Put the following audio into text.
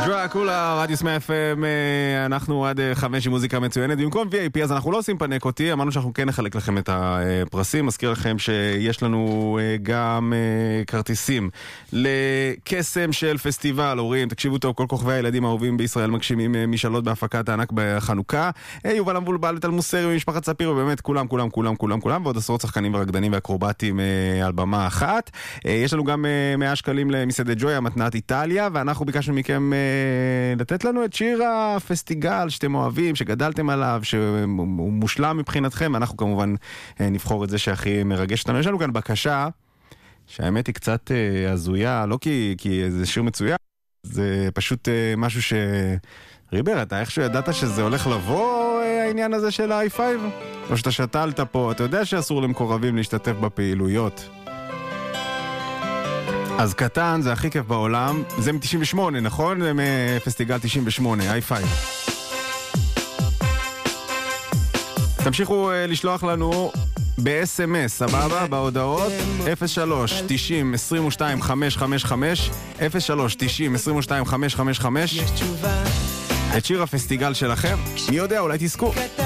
דרקולה, רדיו סמי FM, אנחנו עד 5 עם מוזיקה מצוינת. במקום VIP אז אנחנו לא עושים פנק אותי, אמרנו שאנחנו כן נחלק לכם את הפרסים. מזכיר לכם שיש לנו גם כרטיסים לקסם של פסטיבל הורים. תקשיבו טוב, כל כוכבי הילדים האהובים בישראל מגשימים משאלות בהפקת הענק בחנוכה. יובל המבולבל וטל מוסרי ומשפחת ספיר, ובאמת כולם, ועוד עשרות שחקנים ורקדנים ואקרובטים על במה אחת. יש לנו גם 100 שקלים למסעדת ג'ויה, מתנת איטליה, ואנחנו ביקשנו מכם לתת לנו את שיר הפסטיגל שאתם אוהבים, שגדלתם עליו, שהוא מושלם מבחינתכם, ואנחנו כמובן נבחור את זה שהכי מרגש אותנו. יש לנו כאן בקשה שהאמת היא קצת הזויה, לא כי זה שיר מצוין, זה פשוט משהו ריבר, אתה איכשהו ידעת שזה הולך לבוא העניין הזה של ה-i5? או שאתה שתלת פה, אתה יודע שאסור למקורבים להשתתף בפעילויות. אז קטן זה הכי כיף בעולם, זה מ-98, נכון? זה מפסטיגל 98, i5. תמשיכו לשלוח לנו ב-SMS, סבבה? בהודעות 03-90-22-555 03-90-22-555 את שיר הפסטיגל שלכם. מי יודע, אולי תזכו.